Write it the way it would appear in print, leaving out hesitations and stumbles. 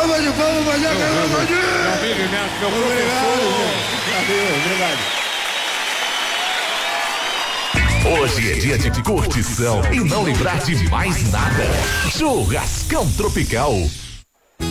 Salva de palmas, Vadinho, Vadinho! Meu professor. Obrigado. Hoje é dia de curtição e não lembrar de mais nada. Churrascão Tropical.